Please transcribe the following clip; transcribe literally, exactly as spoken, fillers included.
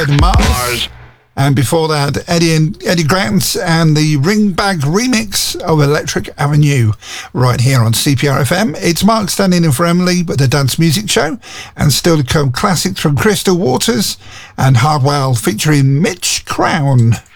Mars. And before that, Eddie and Eddie Grant and the Ringbag remix of Electric Avenue right here on C P R F M. It's Mark standing in for Emily with the Dance Music Show, and still to come classics from Crystal Waters and Hardwell featuring Mitch Crown.